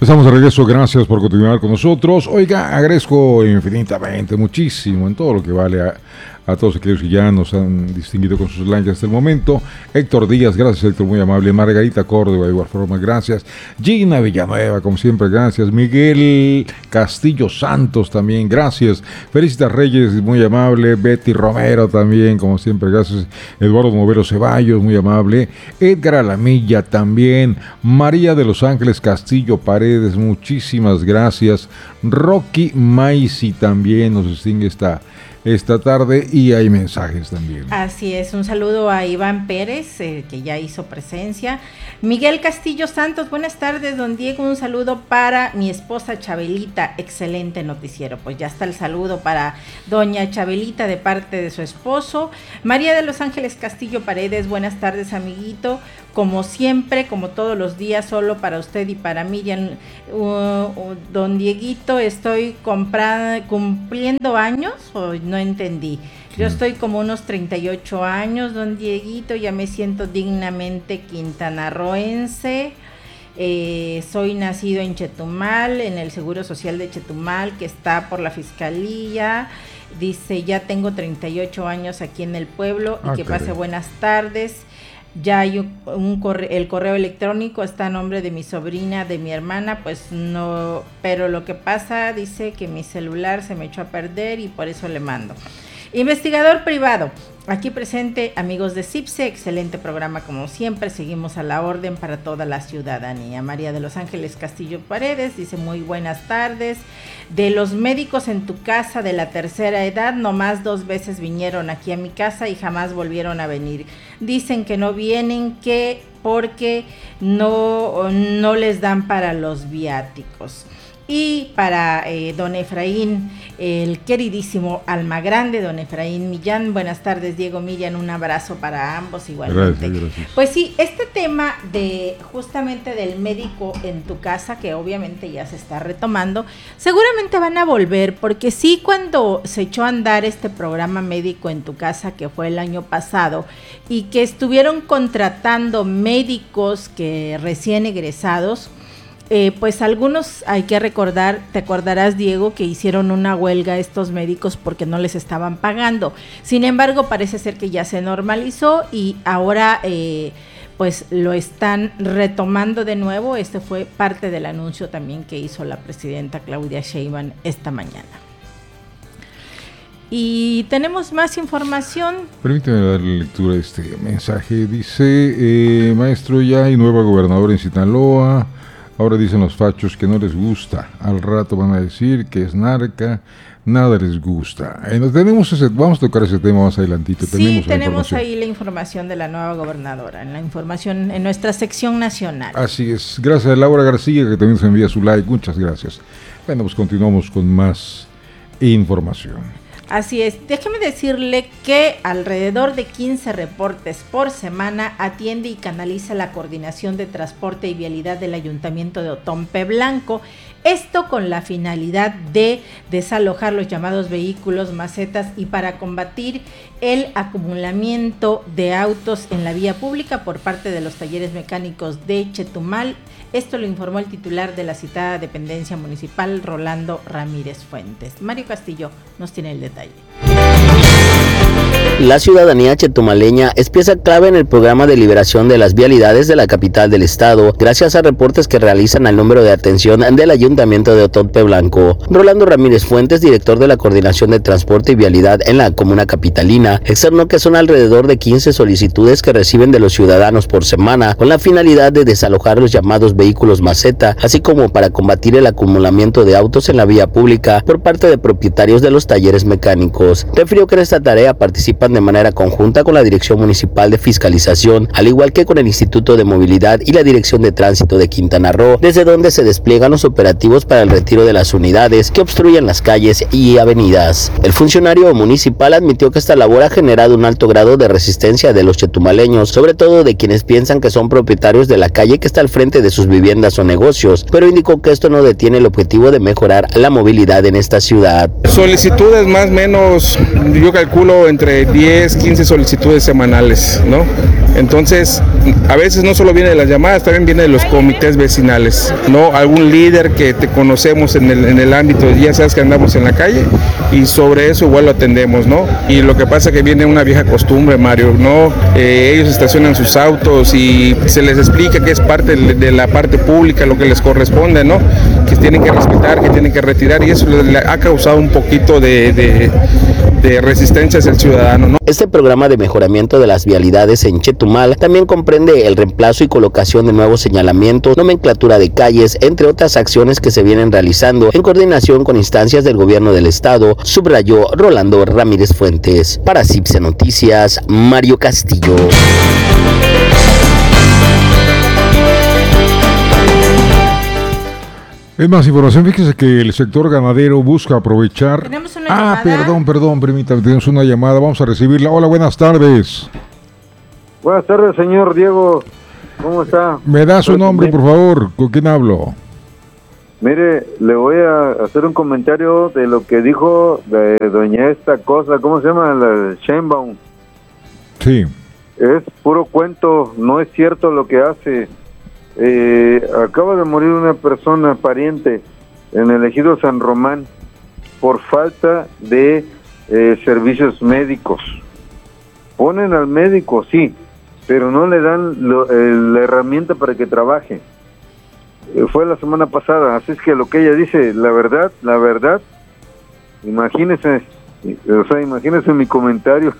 Estamos de regreso, gracias por continuar con nosotros. Oiga, agradezco infinitamente, muchísimo, en todo lo que vale a todos aquellos que ya nos han distinguido con sus likes hasta el momento. Héctor Díaz, gracias Héctor, muy amable. Margarita Córdoba, de igual forma, gracias. Gina Villanueva, como siempre, gracias. Miguel Castillo Santos también, gracias. Felicitas Reyes, muy amable. Betty Romero también, como siempre, gracias. Eduardo Movero Ceballos, muy amable. Edgar Alamilla también. María de los Ángeles Castillo Paredes, muchísimas gracias. Rocky Maisi también nos distingue esta tarde y hay mensajes también. Así es, un saludo a Iván Pérez, que ya hizo presencia. Miguel Castillo Santos, buenas tardes, don Diego, un saludo para mi esposa Chabelita, excelente noticiero. Pues ya está el saludo para doña Chabelita de parte de su esposo. María de los Ángeles Castillo Paredes, buenas tardes, amiguito. Como siempre, como todos los días, solo para usted y para Miriam. Don Dieguito, estoy cumpliendo años, o no entendí. Yo estoy como unos 38 años, don Dieguito, ya me siento dignamente quintanarroense. Soy nacido en Chetumal, en el Seguro Social de Chetumal, que está por la Fiscalía. Dice, ya tengo 38 años aquí en el pueblo y que pase buenas tardes. Ya hay el correo electrónico, está a nombre de mi sobrina, de mi hermana, pues no, pero lo que pasa, dice que mi celular se me echó a perder y por eso le mando. Investigador privado, aquí presente, amigos de CIPSE, excelente programa como siempre, seguimos a la orden para toda la ciudadanía. María de los Ángeles Castillo Paredes dice, muy buenas tardes. De los médicos en tu casa de la tercera edad, nomás 2 veces vinieron aquí a mi casa y jamás volvieron a venir. Dicen que no vienen, que porque no les dan para los viáticos. Y para don Efraín, el queridísimo alma grande, don Efraín Millán, buenas tardes Diego, Miriam, un abrazo para ambos igualmente. Gracias. Pues sí, este tema de justamente del médico en tu casa, que obviamente ya se está retomando, seguramente van a volver, porque sí, cuando se echó a andar este programa médico en tu casa, que fue el año pasado, y que estuvieron contratando médicos que recién egresados, pues algunos, hay que recordar, te acordarás Diego, que hicieron una huelga estos médicos porque no les estaban pagando. Sin embargo, parece ser que ya se normalizó y ahora pues lo están retomando de nuevo. Este fue parte del anuncio también que hizo la presidenta Claudia Sheinbaum esta mañana. Y tenemos más información. Permíteme darle lectura a este mensaje. Dice, maestro, ya hay nueva gobernadora en Sinaloa. Ahora dicen los fachos que no les gusta. Al rato van a decir que es narca. Nada les gusta. Vamos a tocar ese tema más adelantito. Sí, tenemos ahí la información de la nueva gobernadora, en la información en nuestra sección nacional. Así es. Gracias a Laura García, que también se envía su like. Muchas gracias. Bueno, pues continuamos con más información. Así es, déjeme decirle que alrededor de 15 reportes por semana atiende y canaliza la Coordinación de Transporte y Vialidad del Ayuntamiento de Otompe Blanco. Esto con la finalidad de desalojar los llamados vehículos macetas y para combatir el acumulamiento de autos en la vía pública por parte de los talleres mecánicos de Chetumal. Esto lo informó el titular de la citada dependencia municipal, Rolando Ramírez Fuentes. Mario Castillo nos tiene el detalle. La ciudadanía chetumaleña es pieza clave en el programa de liberación de las vialidades de la capital del estado, gracias a reportes que realizan al número de atención del Ayuntamiento de Otompe Blanco. Rolando Ramírez Fuentes, director de la Coordinación de Transporte y Vialidad en la comuna capitalina, externó que son alrededor de 15 solicitudes que reciben de los ciudadanos por semana, con la finalidad de desalojar los llamados vehículos maceta, así como para combatir el acumulamiento de autos en la vía pública por parte de propietarios de los talleres mecánicos. Refirió que en esta tarea participan de manera conjunta con la Dirección Municipal de Fiscalización, al igual que con el Instituto de Movilidad y la Dirección de Tránsito de Quintana Roo, desde donde se despliegan los operativos para el retiro de las unidades que obstruyen las calles y avenidas. El funcionario municipal admitió que esta labor ha generado un alto grado de resistencia de los chetumaleños, sobre todo de quienes piensan que son propietarios de la calle que está al frente de sus viviendas o negocios, pero indicó que esto no detiene el objetivo de mejorar la movilidad en esta ciudad. Solicitudes más o menos, yo calculo entre 10, 15 solicitudes semanales, ¿no? Entonces, a veces no solo viene de las llamadas, también viene de los comités vecinales, ¿no? Algún líder que te conocemos en el ámbito, ya sabes que andamos en la calle, y sobre eso igual lo atendemos, ¿no? Y lo que pasa es que viene una vieja costumbre, Mario, ¿no? Ellos estacionan sus autos y se les explica que es parte de la parte pública, lo que les corresponde, ¿no? Que tienen que respetar, que tienen que retirar, y eso le ha causado un poquito de resistencia hacia el ciudadano, ¿no? Este programa de mejoramiento de las vialidades en Chetumal también comprende el reemplazo y colocación de nuevos señalamientos, nomenclatura de calles, entre otras acciones que se vienen realizando en coordinación con instancias del gobierno del estado, subrayó Rolando Ramírez Fuentes. Para CIPSE Noticias, Mario Castillo. Es más información, fíjese que el sector ganadero busca aprovechar... ¿Tenemos una llamada? Perdón, permítame, tenemos una llamada, vamos a recibirla. Hola, buenas tardes. Buenas tardes, señor Diego, ¿cómo está? ¿Me da su nombre, por favor? ¿Con quién hablo? Mire, le voy a hacer un comentario de lo que dijo de doña esta cosa, ¿cómo se llama? La Sheinbaum. Sí. Es puro cuento, no es cierto lo que hace. Acaba de morir una persona pariente en el ejido San Román por falta de servicios médicos. Ponen al médico, sí, pero no le dan la herramienta para que trabaje. Fue la semana pasada, así es que lo que ella dice, la verdad, imagínese mi comentario.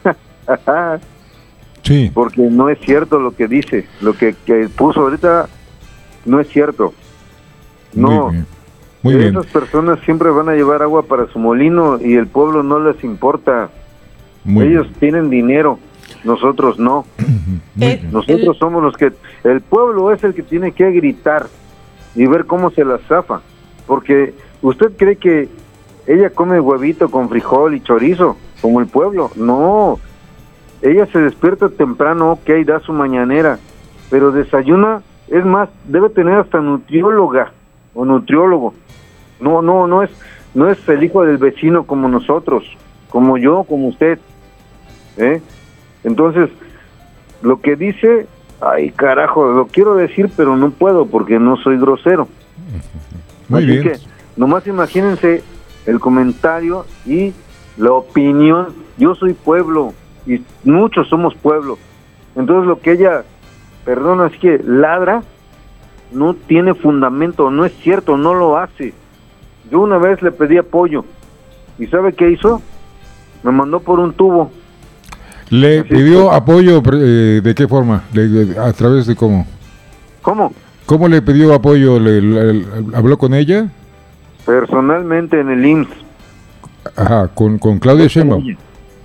Sí. Porque no es cierto lo que dice, lo que puso ahorita no es cierto. No, muy bien. Esas personas siempre van a llevar agua para su molino y el pueblo no les importa. Ellos tienen dinero, nosotros no. Nosotros somos los que... El pueblo es el que tiene que gritar y ver cómo se la zafa. Porque usted cree que ella come huevito con frijol y chorizo, como el pueblo. No, ella se despierta temprano, ok, da su mañanera, pero desayuna, es más, debe tener hasta nutrióloga o nutriólogo. No es el hijo del vecino como nosotros, como yo, como usted. Entonces, lo que dice, ay carajo, lo quiero decir, pero no puedo porque no soy grosero. Muy bien. Así que, nomás imagínense el comentario y la opinión. Yo soy pueblo y muchos somos pueblo. Entonces lo que ella, perdona, es que ladra, no tiene fundamento, no es cierto, no lo hace. Yo una vez le pedí apoyo y ¿sabe qué hizo? Me mandó por un tubo. ¿Le pidió apoyo? ¿De qué forma? ¿A través de cómo? ¿Cómo? ¿Cómo le pidió apoyo? ¿Habló con ella? Personalmente en el IMSS. Ajá, con Claudia Sheinbaum.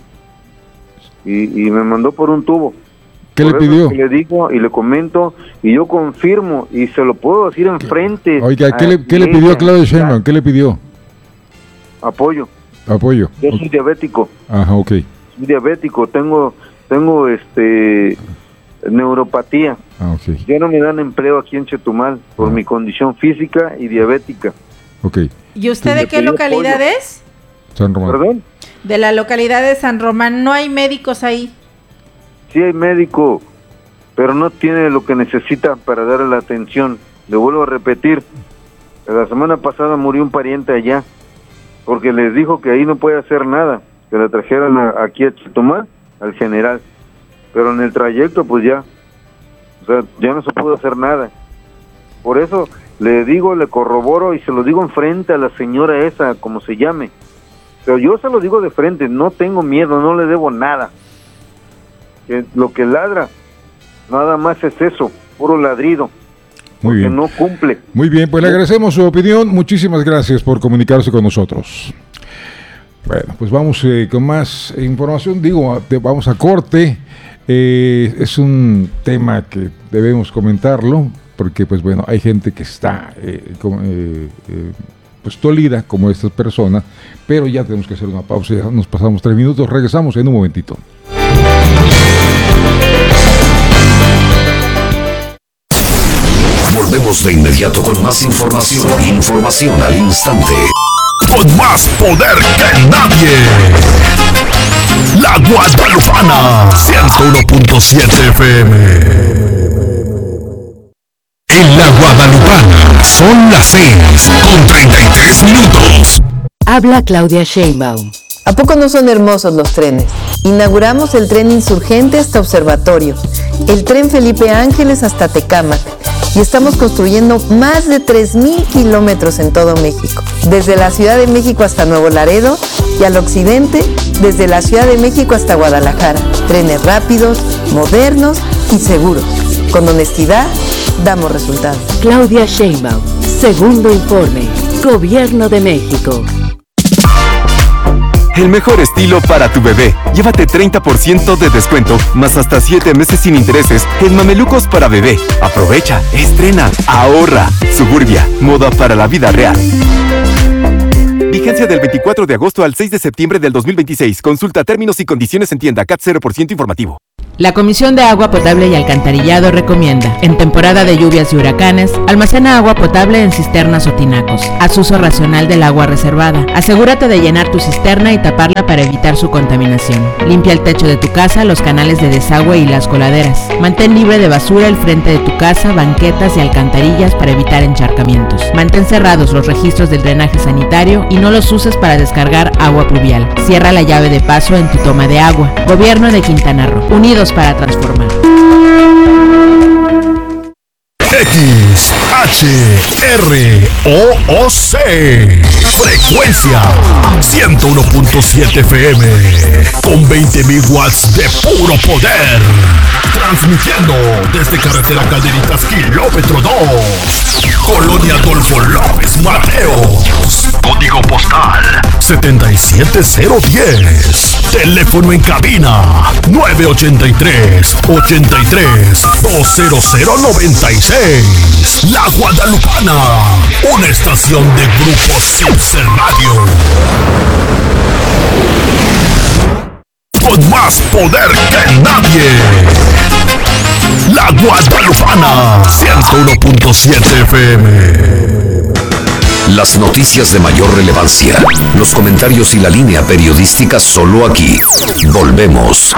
Y me mandó por un tubo. ¿Qué le pidió? Le digo y le comento y yo confirmo y se lo puedo decir enfrente. Oiga, ¿qué le pidió a Claudia Sheinbaum? ¿Qué le pidió? Apoyo. Apoyo. Yo soy diabético. Ajá, ok. Soy diabético, tengo neuropatía. Okay. Ya no me dan empleo aquí en Chetumal por mi condición física y diabética. Ok. ¿Y usted de qué localidad es? San Román. ¿Perdón? De la localidad de San Román. ¿No hay médicos ahí? Sí hay médico, pero no tiene lo que necesita para darle la atención. Le vuelvo a repetir, la semana pasada murió un pariente allá, porque les dijo que ahí no puede hacer nada, que la trajeran aquí a Chetumal, al general. Pero en el trayecto pues ya no se pudo hacer nada. Por eso le digo, le corroboro y se lo digo enfrente a la señora esa, como se llame. Pero yo se lo digo de frente, no tengo miedo, no le debo nada. Que lo que ladra, nada más es eso, puro ladrido. Muy bien. Que no cumple. Muy bien, pues le agradecemos su opinión. Muchísimas gracias por comunicarse con nosotros. Bueno, pues vamos con más información. Vamos a corte. Es un tema que debemos comentarlo, porque pues bueno, hay gente que está pues dolida como esta persona, pero ya tenemos que hacer una pausa. Ya nos pasamos 3 minutos. Regresamos en un momentito. Volvemos de inmediato con más información. Información al instante. Con más poder que nadie. La Guadalupana, 101.7 FM. En La Guadalupana son las 6:33. Habla Claudia Sheinbaum. ¿A poco no son hermosos los trenes? Inauguramos el tren Insurgente hasta Observatorio, el tren Felipe Ángeles hasta Tecámac, y estamos construyendo más de 3,000 kilómetros en todo México, desde la Ciudad de México hasta Nuevo Laredo y al occidente, desde la Ciudad de México hasta Guadalajara. Trenes rápidos, modernos y seguros. Con honestidad, damos resultados. Claudia Sheinbaum, segundo informe, Gobierno de México. El mejor estilo para tu bebé. Llévate 30% de descuento, más hasta 7 meses sin intereses en mamelucos para bebé. Aprovecha, estrena, ahorra. Suburbia, moda para la vida real. Vigencia del 24 de agosto al 6 de septiembre del 2026. Consulta términos y condiciones en tienda. CAT 0% informativo. La Comisión de Agua Potable y Alcantarillado recomienda, en temporada de lluvias y huracanes, almacena agua potable en cisternas o tinacos. Haz uso racional del agua reservada. Asegúrate de llenar tu cisterna y taparla para evitar su contaminación. Limpia el techo de tu casa, los canales de desagüe y las coladeras. Mantén libre de basura el frente de tu casa, banquetas y alcantarillas para evitar encharcamientos. Mantén cerrados los registros del drenaje sanitario y no los uses para descargar agua pluvial. Cierra la llave de paso en tu toma de agua. Gobierno de Quintana Roo. Unidos para transformar. XHROOC, frecuencia 101.7 FM, con 20,000 watts de puro poder, transmitiendo desde carretera Caderitas kilómetro 2, Colonia Adolfo López Mateos, código postal 77010, teléfono en cabina 983-83-20096. La Guadalupana, una estación de Grupo Silce Radio. Con más poder que nadie. La Guadalupana, 101.7 FM. Las noticias de mayor relevancia, los comentarios y la línea periodística solo aquí. Volvemos.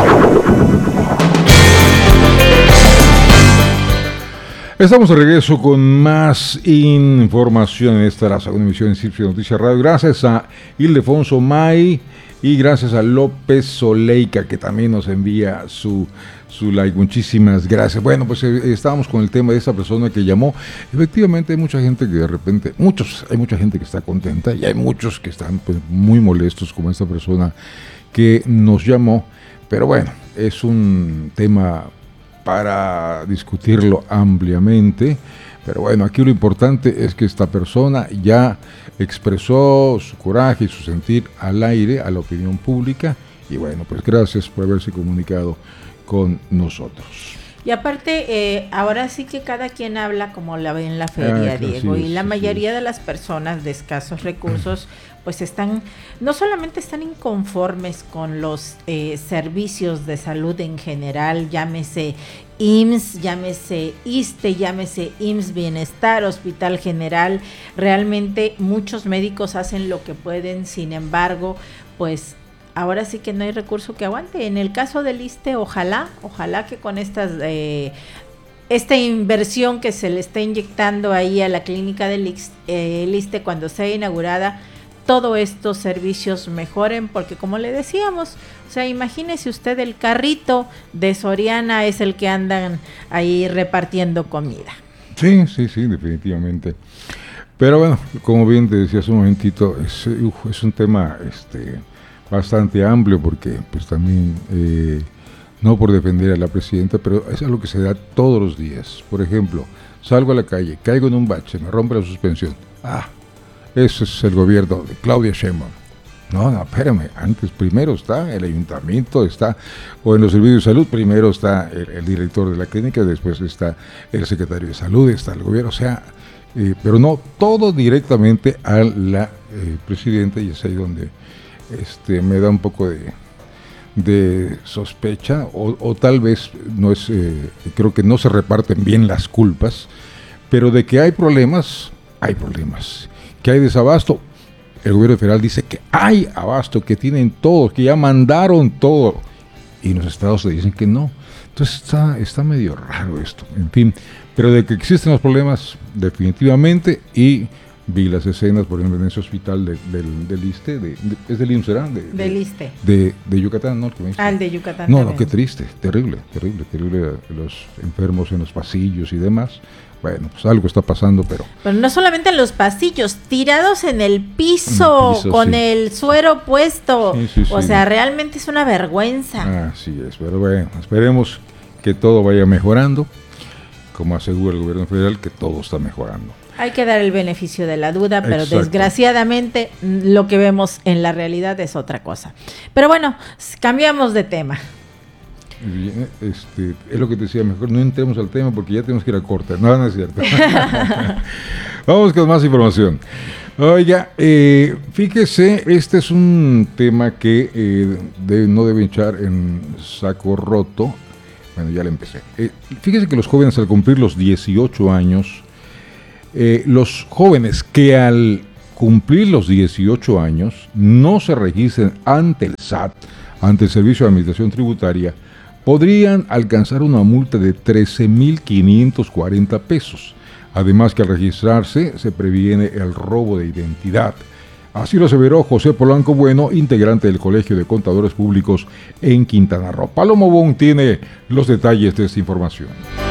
Estamos de regreso con más información en esta la segunda emisión de Silce Noticias Radio. Gracias a Ildefonso May y gracias a López Soleica, que también nos envía su like. Muchísimas gracias. Bueno, pues estábamos con el tema de esta persona que llamó. Efectivamente hay mucha gente que de repente, hay mucha gente que está contenta y hay muchos que están pues muy molestos como esta persona que nos llamó, pero bueno, es un tema para discutirlo ampliamente. Pero bueno, aquí lo importante es que esta persona ya expresó su coraje y su sentir al aire, a la opinión pública, y bueno, pues gracias por haberse comunicado con nosotros. Y aparte, ahora sí que cada quien habla como la ve en la feria, Diego, y la mayoría de las personas de escasos recursos pues no solamente están inconformes con los servicios de salud en general, llámese IMSS, llámese ISSSTE, llámese IMSS Bienestar, Hospital General. Realmente muchos médicos hacen lo que pueden, sin embargo, pues ahora sí que no hay recurso que aguante. En el caso del ISSSTE, ojalá que con esta inversión que se le está inyectando ahí a la clínica del ISSSTE cuando sea inaugurada, todos estos servicios mejoren, porque como le decíamos, o sea, imagínese usted, el carrito de Soriana es el que andan ahí repartiendo comida. Sí, definitivamente. Pero bueno, como bien te decía hace un momentito, es un tema bastante amplio, porque pues también, no por defender a la presidenta, pero es algo que se da todos los días. Por ejemplo, salgo a la calle, caigo en un bache, me rompe la suspensión. Ese es el gobierno de Claudia Sheinbaum. No, espérame, antes primero está el ayuntamiento, o en los servicios de salud, primero está el director de la clínica, después está el secretario de salud, está el gobierno, o sea, pero no todo directamente a la presidenta, y es ahí donde me da un poco de sospecha, o tal vez no es, creo que no se reparten bien las culpas, pero de que hay problemas, que hay desabasto, el gobierno federal dice que hay abasto, que tienen todo, que ya mandaron todo, y los estados le dicen que no. Entonces está medio raro esto, en fin, pero de que existen los problemas definitivamente, y vi las escenas, por ejemplo, en ese hospital del ISSSTE, ¿es del IMSS, será? Del ISSSTE. De Yucatán, ¿no? El de Yucatán. No, qué triste, terrible, los enfermos en los pasillos y demás. Bueno, pues algo está pasando, pero no solamente en los pasillos, tirados en el piso con el suero puesto. Sí. O sea, realmente es una vergüenza. Así es, pero bueno, esperemos que todo vaya mejorando, como asegura el gobierno federal, que todo está mejorando. Hay que dar el beneficio de la duda, pero desgraciadamente lo que vemos en la realidad es otra cosa. Pero bueno, cambiamos de tema. Bien, es lo que te decía, mejor no entremos al tema porque ya tenemos que ir a corte. No es cierto. Vamos con más información. Oiga, fíjese, este es un tema que no debe echar en saco roto. Bueno, ya le empecé. Fíjese que los jóvenes, al cumplir los 18 años, los jóvenes que al cumplir los 18 años no se registren ante el SAT, ante el Servicio de Administración Tributaria, podrían alcanzar una multa de 13,540 pesos. Además que al registrarse se previene el robo de identidad. Así lo aseveró José Polanco Bueno, integrante del Colegio de Contadores Públicos en Quintana Roo. Palomo Bon tiene los detalles de esta información.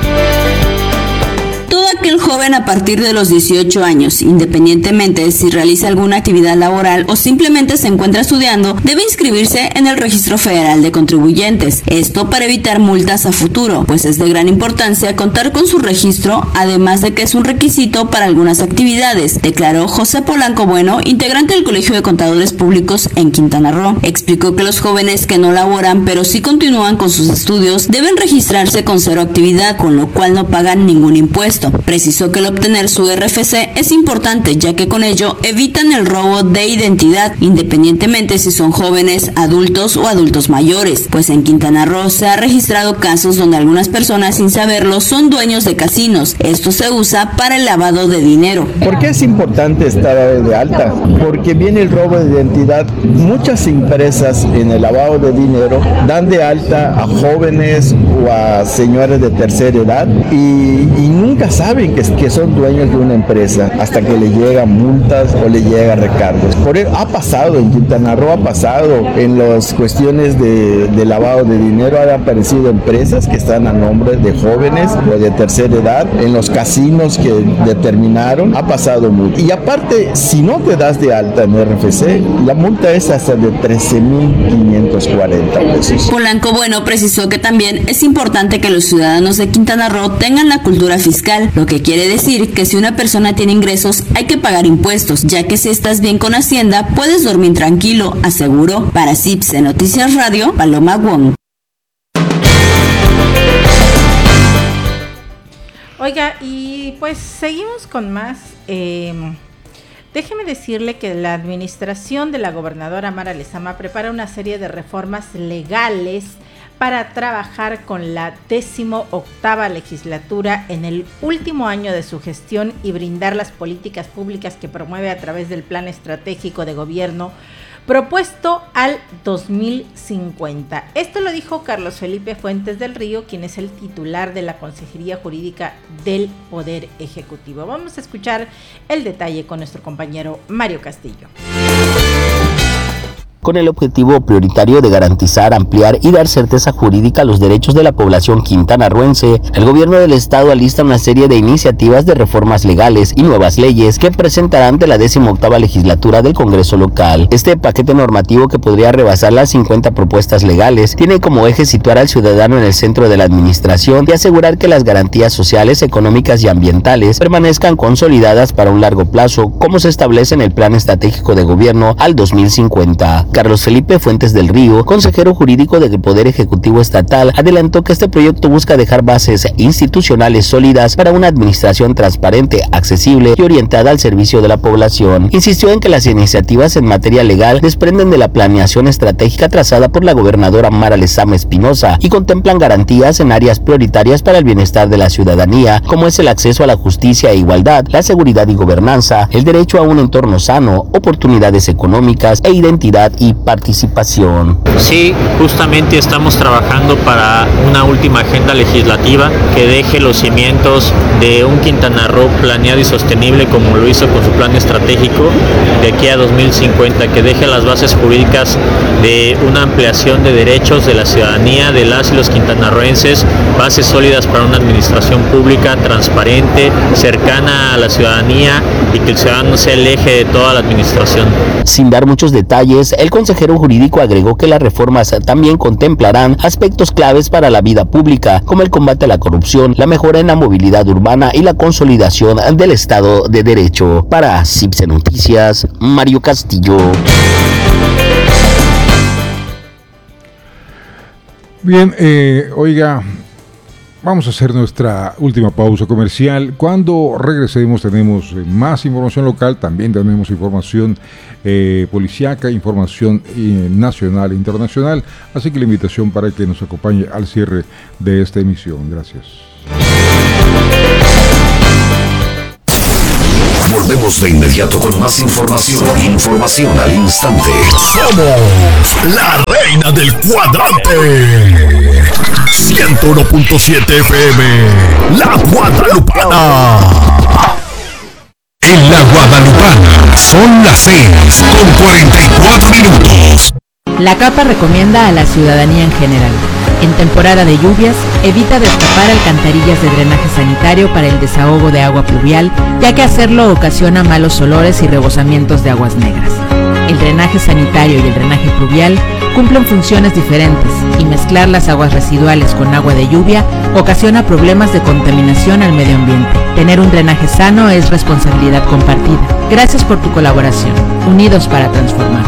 Que el joven a partir de los 18 años, independientemente de si realiza alguna actividad laboral o simplemente se encuentra estudiando, debe inscribirse en el Registro Federal de Contribuyentes. Esto para evitar multas a futuro, pues es de gran importancia contar con su registro, además de que es un requisito para algunas actividades, declaró José Polanco Bueno, integrante del Colegio de Contadores Públicos en Quintana Roo. Explicó que los jóvenes que no laboran pero sí continúan con sus estudios deben registrarse con cero actividad, con lo cual no pagan ningún impuesto. Precisó que el obtener su RFC es importante, ya que con ello evitan el robo de identidad, independientemente si son jóvenes, adultos o adultos mayores, pues en Quintana Roo se ha registrado casos donde algunas personas sin saberlo son dueños de casinos. Esto se usa para el lavado de dinero. ¿Por qué es importante estar de alta? Porque viene el robo de identidad. Muchas empresas en el lavado de dinero dan de alta a jóvenes o a señores de tercera edad y nunca saben que son dueños de una empresa hasta que le llegan multas o le llegan recargos. Por eso ha pasado en Quintana Roo, ha pasado en las cuestiones de lavado de dinero, han aparecido empresas que están a nombre de jóvenes o de tercera edad, en los casinos que determinaron, ha pasado mucho. Y aparte, si no te das de alta en RFC, la multa es hasta de 13,540 pesos. Polanco Bueno precisó que también es importante que los ciudadanos de Quintana Roo tengan la cultura fiscal, lo que quiere decir que si una persona tiene ingresos hay que pagar impuestos, ya que si estás bien con Hacienda puedes dormir tranquilo, aseguró. Para CIPSE Noticias Radio, Paloma Wong. Oiga, y pues seguimos con más. Déjeme decirle que la administración de la gobernadora Mara Lezama prepara una serie de reformas legales para trabajar con la 18ª legislatura en el último año de su gestión y brindar las políticas públicas que promueve a través del Plan Estratégico de Gobierno propuesto al 2050. Esto lo dijo Carlos Felipe Fuentes del Río, quien es el titular de la Consejería Jurídica del Poder Ejecutivo. Vamos a escuchar el detalle con nuestro compañero Mario Castillo. Con el objetivo prioritario de garantizar, ampliar y dar certeza jurídica a los derechos de la población quintanarroense, el gobierno del estado alista una serie de iniciativas de reformas legales y nuevas leyes que presentará ante la 18ª legislatura del Congreso local. Este paquete normativo, que podría rebasar las 50 propuestas legales, tiene como eje situar al ciudadano en el centro de la administración y asegurar que las garantías sociales, económicas y ambientales permanezcan consolidadas para un largo plazo, como se establece en el Plan Estratégico de Gobierno al 2050. Carlos Felipe Fuentes del Río, consejero jurídico del Poder Ejecutivo Estatal, adelantó que este proyecto busca dejar bases institucionales sólidas para una administración transparente, accesible y orientada al servicio de la población. Insistió en que las iniciativas en materia legal desprenden de la planeación estratégica trazada por la gobernadora Mara Lezama Espinosa y contemplan garantías en áreas prioritarias para el bienestar de la ciudadanía, como es el acceso a la justicia e igualdad, la seguridad y gobernanza, el derecho a un entorno sano, oportunidades económicas e identidad y participación. Sí, justamente estamos trabajando para una última agenda legislativa que deje los cimientos de un Quintana Roo planeado y sostenible como lo hizo con su plan estratégico de aquí a 2050, que deje las bases jurídicas de una ampliación de derechos de la ciudadanía, de las y los quintanarroenses, bases sólidas para una administración pública transparente, cercana a la ciudadanía y que el ciudadano sea el eje de toda la administración. Sin dar muchos detalles, el consejero jurídico agregó que las reformas también contemplarán aspectos claves para la vida pública, como el combate a la corrupción, la mejora en la movilidad urbana y la consolidación del Estado de Derecho. Para CIPSE Noticias, Mario Castillo. Bien, oiga, vamos a hacer nuestra última pausa comercial. Cuando regresemos tenemos más información local, también tenemos información policíaca, información nacional e internacional, así que la invitación para que nos acompañe al cierre de esta emisión. Gracias. Volvemos de inmediato con más información. Información al instante. Somos la reina del cuadrante. 101.7 FM. La Guadalupana. En la Guadalupana son las 6:44 minutos. La CAPA recomienda a la ciudadanía en general: en temporada de lluvias, evita destapar alcantarillas de drenaje sanitario para el desahogo de agua pluvial, ya que hacerlo ocasiona malos olores y rebosamientos de aguas negras. El drenaje sanitario y el drenaje pluvial cumplen funciones diferentes y mezclar las aguas residuales con agua de lluvia ocasiona problemas de contaminación al medio ambiente. Tener un drenaje sano es responsabilidad compartida. Gracias por tu colaboración. Unidos para transformar.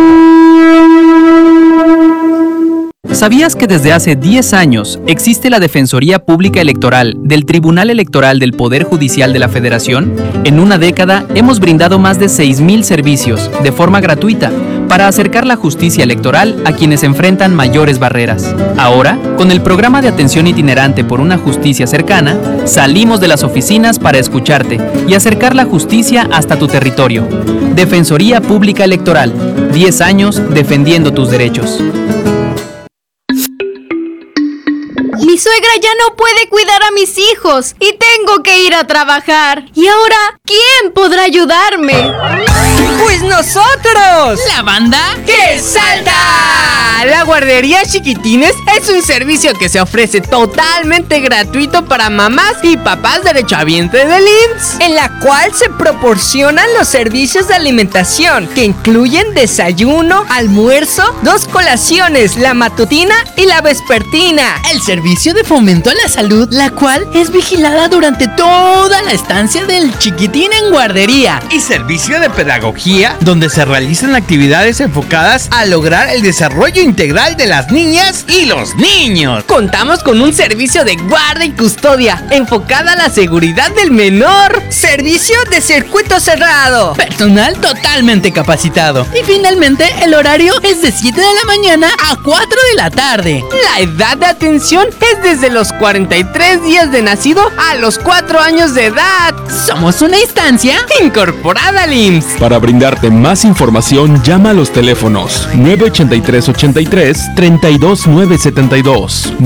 ¿Sabías que desde hace 10 años existe la Defensoría Pública Electoral del Tribunal Electoral del Poder Judicial de la Federación? En una década hemos brindado más de 6,000 servicios de forma gratuita para acercar la justicia electoral a quienes enfrentan mayores barreras. Ahora, con el programa de atención itinerante por una justicia cercana, salimos de las oficinas para escucharte y acercar la justicia hasta tu territorio. Defensoría Pública Electoral, 10 años defendiendo tus derechos. Mi suegra ya no puede cuidar a mis hijos y tengo que ir a trabajar. ¿Y ahora quién podrá ayudarme? ¡Pues nosotros! ¿La banda? ¡Que salta! La guardería Chiquitines es un servicio que se ofrece totalmente gratuito para mamás y papás derechohabientes del IMSS, en la cual se proporcionan los servicios de alimentación que incluyen desayuno, almuerzo, 2 colaciones, la matutina y la vespertina. El servicio de fomento a la salud, la cual es vigilada durante toda la estancia del chiquitín en guardería. Y servicio de pedagogía, donde se realizan actividades enfocadas a lograr el desarrollo integral de las niñas y los niños. Contamos con un servicio de guarda y custodia enfocada a la seguridad del menor. Servicio de circuito cerrado. Personal totalmente capacitado. Y finalmente el horario es de 7 de la mañana a 4 de la tarde. La edad de atención es desde los 43 días de nacido a los 4 años de edad. Somos una instancia incorporada al IMSS. Para brindarte más información, llama a los teléfonos 983-83-32972,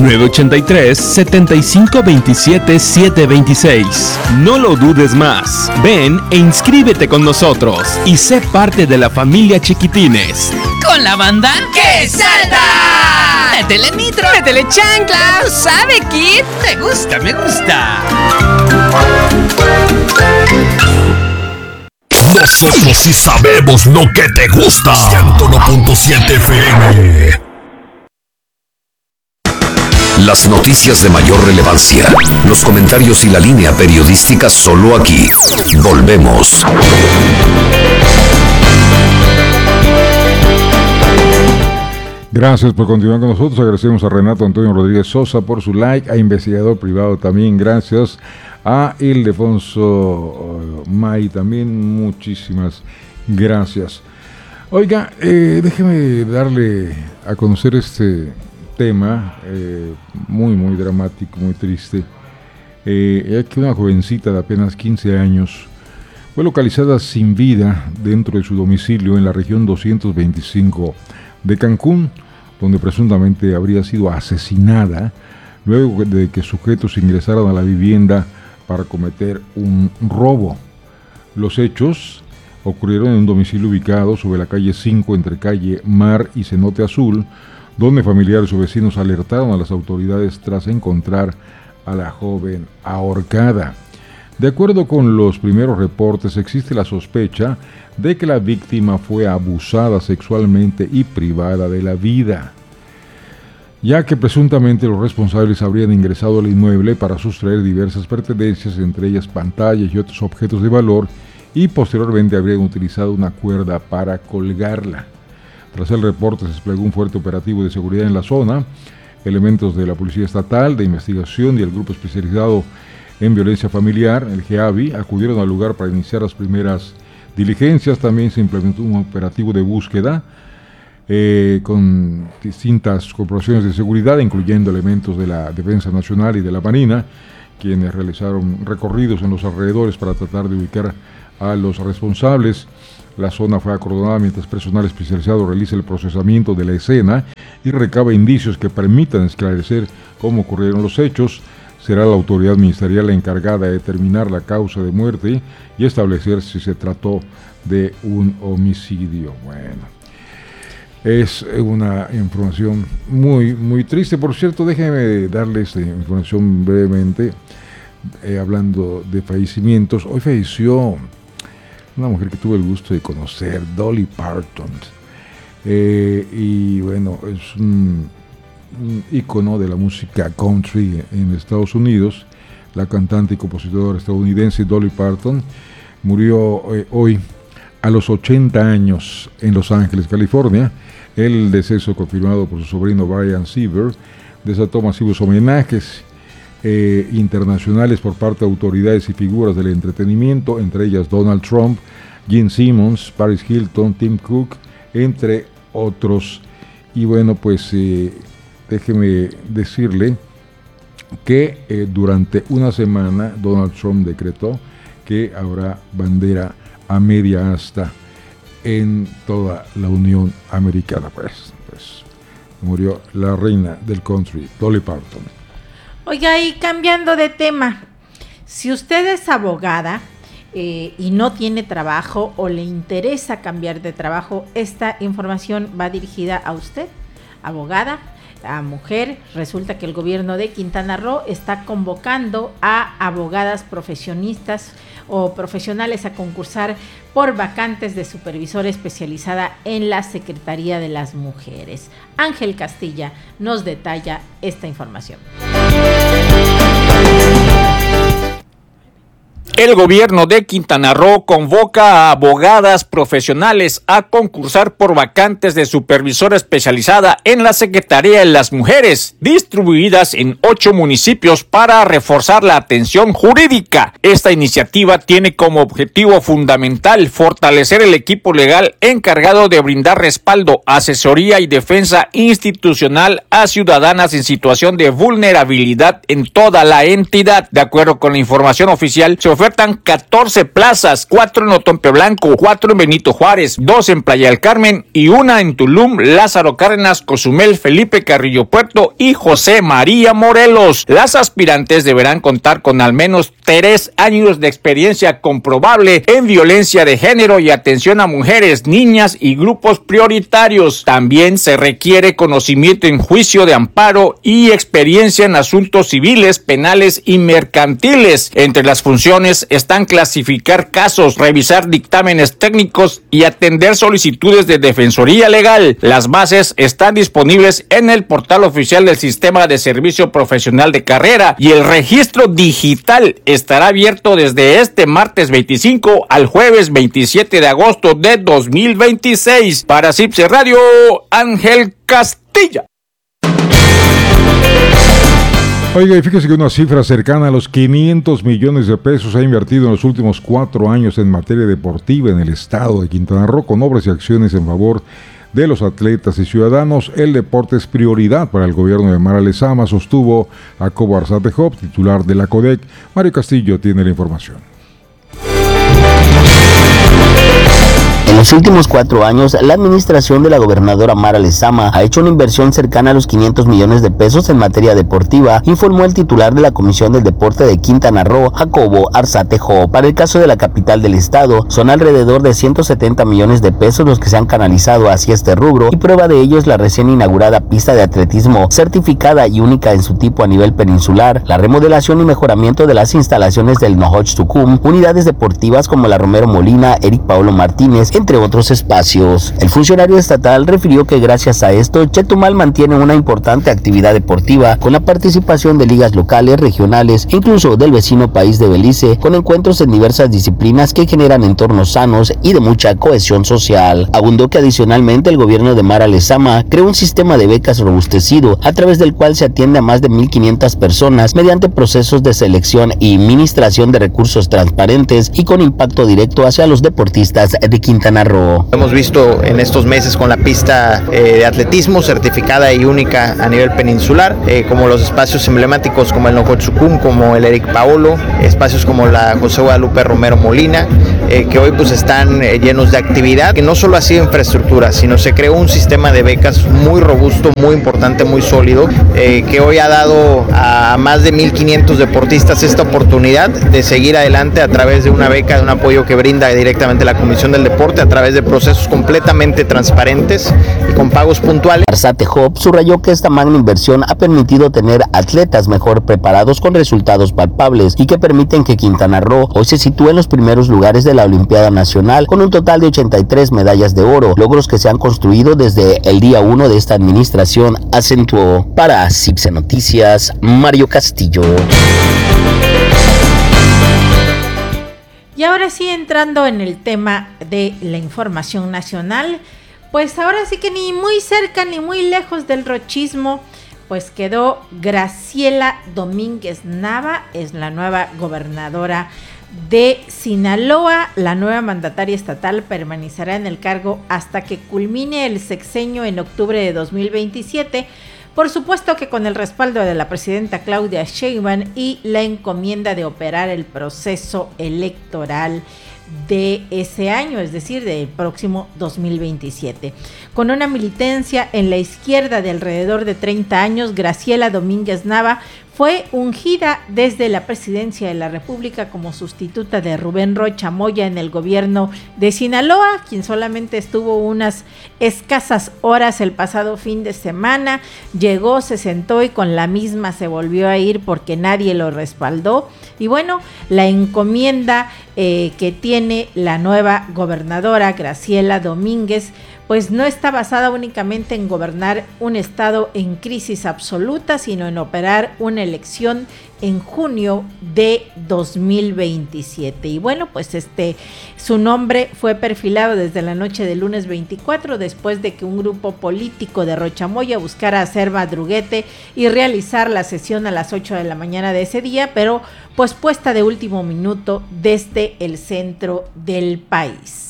983-7527-726. No lo dudes más. Ven e inscríbete con nosotros y sé parte de la familia Chiquitines. Con la banda ¡Que salta! ¡Métele nitro! ¡Métele chancla! ¿Sabe, Kid? Me gusta, me gusta. Nosotros sí sabemos lo que te gusta. 101.7 FM. Las noticias de mayor relevancia, los comentarios y la línea periodística solo aquí. Volvemos. Gracias por continuar con nosotros. Agradecemos a Renato Antonio Rodríguez Sosa por su like, a investigador privado también, gracias. A Ildefonso May también, muchísimas gracias. Oiga, déjeme darle a conocer este tema muy dramático, muy triste. Aquí una jovencita de apenas 15 años fue localizada sin vida dentro de su domicilio en la región 225 de Cancún, donde presuntamente habría sido asesinada luego de que sujetos ingresaran a la vivienda para cometer un robo. Los hechos ocurrieron en un domicilio ubicado sobre la calle 5 entre calle Mar y Cenote Azul, donde familiares o vecinos alertaron a las autoridades tras encontrar a la joven ahorcada. De acuerdo con los primeros reportes, existe la sospecha de que la víctima fue abusada sexualmente y privada de la vida, ya que presuntamente los responsables habrían ingresado al inmueble para sustraer diversas pertenencias, entre ellas pantallas y otros objetos de valor, y posteriormente habrían utilizado una cuerda para colgarla. Tras el reporte se desplegó un fuerte operativo de seguridad en la zona. Elementos de la Policía Estatal de Investigación y el Grupo Especializado en Violencia Familiar, el GEAVI, acudieron al lugar para iniciar las primeras diligencias. También se implementó un operativo de búsqueda con distintas corporaciones de seguridad, incluyendo elementos de la Defensa Nacional y de la Marina, quienes realizaron recorridos en los alrededores para tratar de ubicar a los responsables. La zona fue acordonada mientras personal especializado realiza el procesamiento de la escena y recaba indicios que permitan esclarecer cómo ocurrieron los hechos. Será la autoridad ministerial la encargada de determinar la causa de muerte y establecer si se trató de un homicidio. Bueno, es una información muy triste. Por cierto, déjenme darles información brevemente, hablando de fallecimientos. Hoy falleció una mujer que tuve el gusto de conocer, Dolly Parton, y bueno, es un ícono de la música country en Estados Unidos. La cantante y compositora estadounidense Dolly Parton murió hoy a los 80 años en Los Ángeles, California. El deceso, confirmado por su sobrino Brian Seaver, desató masivos homenajes internacionales por parte de autoridades y figuras del entretenimiento, entre ellas Donald Trump, Gene Simmons, Paris Hilton, Tim Cook, entre otros. Y bueno, pues déjeme decirle que durante una semana Donald Trump decretó que habrá bandera a media asta en toda la Unión Americana. Pues murió la reina del country, Dolly Parton. Oiga, y cambiando de tema, si usted es abogada y no tiene trabajo o le interesa cambiar de trabajo, esta información va dirigida a usted, abogada, a mujer. Resulta que el gobierno de Quintana Roo está convocando a abogadas profesionistas o profesionales a concursar por vacantes de supervisora especializada en la Secretaría de las Mujeres. Ángel Castilla nos detalla esta información. El gobierno de Quintana Roo convoca a abogadas profesionales a concursar por vacantes de supervisora especializada en la Secretaría de las Mujeres, distribuidas en 8 municipios para reforzar la atención jurídica. Esta iniciativa tiene como objetivo fundamental fortalecer el equipo legal encargado de brindar respaldo, asesoría y defensa institucional a ciudadanas en situación de vulnerabilidad en toda la entidad. De acuerdo con la información oficial, se ofertan 14 plazas, 4 en Otompe Blanco, 4 en Benito Juárez, 2 en Playa del Carmen y 1 en Tulum, Lázaro Cárdenas, Cozumel, Felipe Carrillo Puerto y José María Morelos. Las aspirantes deberán contar con al menos 3 años de experiencia comprobable en violencia de género y atención a mujeres, niñas y grupos prioritarios. También se requiere conocimiento en juicio de amparo y experiencia en asuntos civiles, penales y mercantiles. Entre las funciones están clasificar casos, revisar dictámenes técnicos y atender solicitudes de defensoría legal. Las bases están disponibles en el portal oficial del Sistema de Servicio Profesional de Carrera y el registro digital estará abierto desde este martes 25 al jueves 27 de agosto de 2026. Para CIPSE Radio, Ángel Castillo. Costilla. Oiga, y fíjese que una cifra cercana a los 500 millones de pesos ha invertido en los últimos 4 años en materia deportiva en el estado de Quintana Roo, con obras y acciones en favor de los atletas y ciudadanos. El deporte es prioridad para el gobierno de Mara Lezama, sostuvo Jacobo Arzate Job, titular de la CODEC. Mario Castillo tiene la información. En los últimos 4 años, la administración de la gobernadora Mara Lezama ha hecho una inversión cercana a los 500 millones de pesos en materia deportiva, informó el titular de la Comisión del Deporte de Quintana Roo, Jacobo Arzate Job. Para el caso de la capital del estado, son alrededor de 170 millones de pesos los que se han canalizado hacia este rubro, y prueba de ello es la recién inaugurada pista de atletismo, certificada y única en su tipo a nivel peninsular, la remodelación y mejoramiento de las instalaciones del Nohoch Tucum, unidades deportivas como la Romero Molina, Eric Paulo Martínez, entre otros espacios. El funcionario estatal refirió que gracias a esto, Chetumal mantiene una importante actividad deportiva con la participación de ligas locales, regionales e incluso del vecino país de Belice, con encuentros en diversas disciplinas que generan entornos sanos y de mucha cohesión social. Abundó que adicionalmente el gobierno de Mara Lezama creó un sistema de becas robustecido, a través del cual se atiende a más de 1,500 personas mediante procesos de selección y administración de recursos transparentes y con impacto directo hacia los deportistas de Quintana Roo. Hemos visto en estos meses con la pista de atletismo certificada y única a nivel peninsular, como los espacios emblemáticos como el Nocochucum, como el Eric Paolo, espacios como la José Guadalupe Romero Molina, que hoy pues están llenos de actividad, que no solo ha sido infraestructura, sino se creó un sistema de becas muy robusto, muy importante, muy sólido, que hoy ha dado a más de 1,500 deportistas esta oportunidad de seguir adelante a través de una beca, de un apoyo que brinda directamente la Comisión del Deporte a través de procesos completamente transparentes y con pagos puntuales. Arzate Job subrayó que esta magna inversión ha permitido tener atletas mejor preparados con resultados palpables y que permiten que Quintana Roo hoy se sitúe en los primeros lugares de la Olimpiada Nacional con un total de 83 medallas de oro, logros que se han construido desde el día 1 de esta administración, acentuó. Para CIPSE Noticias, Mario Castillo. Y ahora sí, entrando en el tema de la información nacional, pues ahora sí que ni muy cerca ni muy lejos del rochismo, pues quedó Graciela Domínguez Nava, es la nueva gobernadora de Sinaloa. La nueva mandataria estatal permanecerá en el cargo hasta que culmine el sexenio en octubre de 2027. Por supuesto que con el respaldo de la presidenta Claudia Sheinbaum y la encomienda de operar el proceso electoral de ese año, es decir, del próximo 2027. Con una militancia en la izquierda de alrededor de 30 años, Graciela Domínguez Nava fue ungida desde la presidencia de la República como sustituta de Rubén Rocha Moya en el gobierno de Sinaloa, quien solamente estuvo unas escasas horas el pasado fin de semana. Llegó, se sentó y con la misma se volvió a ir porque nadie lo respaldó. Y bueno, la encomienda que tiene la nueva gobernadora Graciela Domínguez, pues no está basada únicamente en gobernar un estado en crisis absoluta, sino en operar una elección en junio de 2027. Y bueno, pues su nombre fue perfilado desde la noche del lunes 24, después de que un grupo político de Rochamoya buscara hacer madruguete y realizar la sesión a las 8 de la mañana de ese día, pero pues puesta de último minuto desde el centro del país.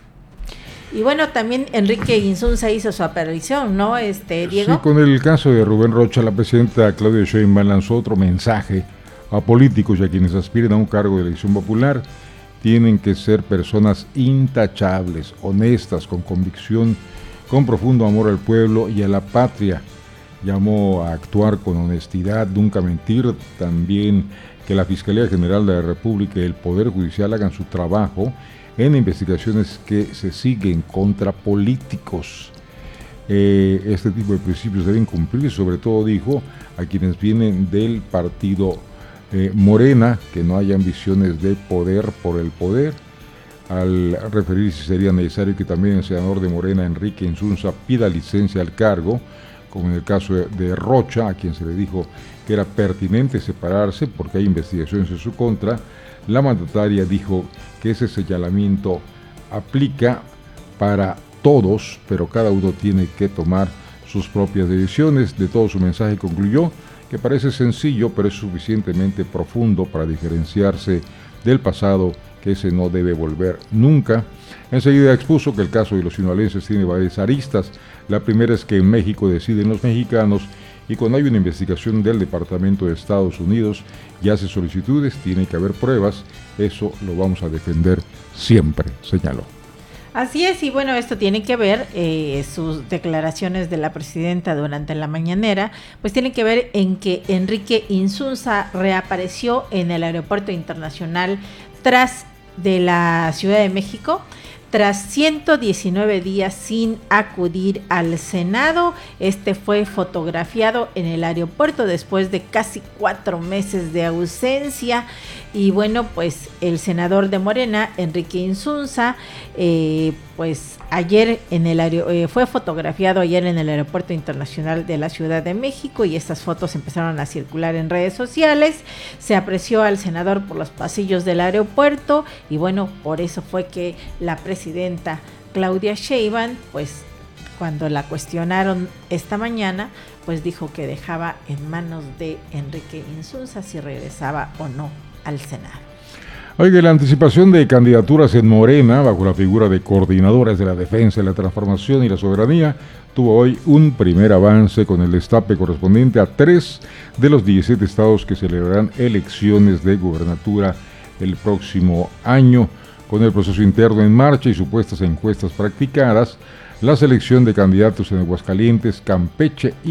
Y bueno, también Enrique Insunza hizo su aparición, ¿no, Diego? Sí, con el caso de Rubén Rocha, la presidenta Claudia Sheinbaum lanzó otro mensaje a políticos y a quienes aspiren a un cargo de elección popular. Tienen que ser personas intachables, honestas, con convicción, con profundo amor al pueblo y a la patria. Llamó a actuar con honestidad, nunca mentir. También que la Fiscalía General de la República y el Poder Judicial hagan su trabajo en investigaciones que se siguen contra políticos. Este tipo de principios deben cumplir, sobre todo, dijo, a quienes vienen del partido Morena, que no haya ambiciones de poder por el poder, al referirse si sería necesario que también el senador de Morena, Enrique Insunza, pida licencia al cargo, como en el caso de Rocha, a quien se le dijo que era pertinente separarse porque hay investigaciones en su contra. La mandataria dijo que ese señalamiento aplica para todos, pero cada uno tiene que tomar sus propias decisiones. De todo su mensaje concluyó que parece sencillo, pero es suficientemente profundo para diferenciarse del pasado, que ese no debe volver nunca. Enseguida expuso que el caso de los sinaloenses tiene varias aristas. La primera es que en México deciden los mexicanos, y cuando hay una investigación del Departamento de Estados Unidos y hace solicitudes, tiene que haber pruebas. Eso lo vamos a defender siempre, señaló. Así es, y bueno, esto tiene que ver, sus declaraciones de la presidenta durante la mañanera, pues tiene que ver en que Enrique Insunza reapareció en el Aeropuerto Internacional de la Ciudad de México, tras 119 días sin acudir al Senado. Este fue fotografiado en el aeropuerto después de casi 4 meses de ausencia. Y bueno, pues el senador de Morena, Enrique Insunza, pues ayer fue fotografiado ayer en el Aeropuerto Internacional de la Ciudad de México, y estas fotos empezaron a circular en redes sociales. Se apreció al senador por los pasillos del aeropuerto, y bueno, por eso fue que la presidenta Claudia Sheinbaum, pues cuando la cuestionaron esta mañana, pues dijo que dejaba en manos de Enrique Insunza si regresaba o no al Senado. Oiga, la anticipación de candidaturas en Morena, bajo la figura de coordinadores de la defensa, la transformación y la soberanía, tuvo hoy un primer avance con el destape correspondiente a 3 de los 17 estados que celebrarán elecciones de gubernatura el próximo año. Con el proceso interno en marcha y supuestas encuestas practicadas, la selección de candidatos en Aguascalientes, Campeche y